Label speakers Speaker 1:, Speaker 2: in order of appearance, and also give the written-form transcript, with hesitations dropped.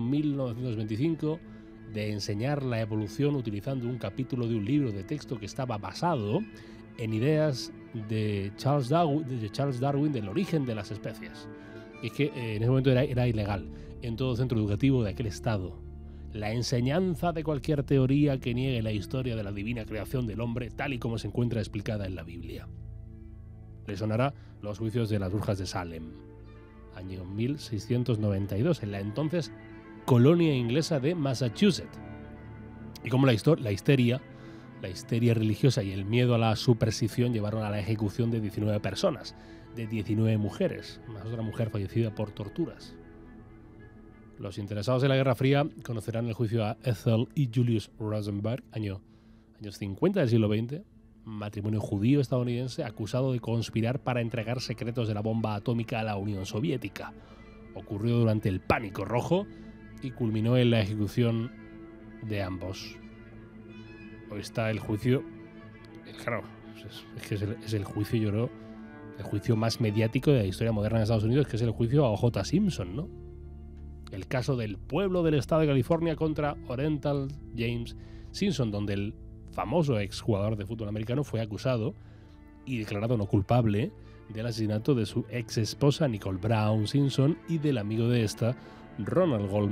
Speaker 1: 1925 de enseñar la evolución utilizando un capítulo de un libro de texto que estaba basado en ideas de Charles Darwin del origen de las especies. Y es que en ese momento era ilegal en todo centro educativo de aquel estado la enseñanza de cualquier teoría que niegue la historia de la divina creación del hombre tal y como se encuentra explicada en la Biblia. Le sonará los juicios de las brujas de Salem, año 1692, en la entonces colonia inglesa de Massachusetts. Y como la histeria religiosa y el miedo a la superstición llevaron a la ejecución de 19 personas, de 19 mujeres, más otra mujer fallecida por torturas. Los interesados en la Guerra Fría conocerán el juicio a Ethel y Julius Rosenberg, años 50 del siglo XX, matrimonio judío estadounidense acusado de conspirar para entregar secretos de la bomba atómica a la Unión Soviética. Ocurrió durante el Pánico Rojo y culminó en la ejecución de ambos. Hoy está el juicio, claro, es que es el juicio, yo creo, el juicio más mediático de la historia moderna de Estados Unidos, que es el juicio a O.J. Simpson, ¿no? El caso del pueblo del estado de California contra Orenthal James Simpson, donde el famoso exjugador de fútbol americano fue acusado y declarado no culpable del asesinato de su ex esposa Nicole Brown Simpson y del amigo de esta, Ronald Goldman.